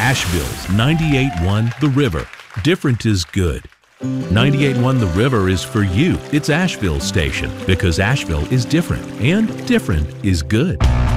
Asheville's 98.1 The River. Different is good. 98.1 The River is for you. It's Asheville's station because Asheville is different, and different is good.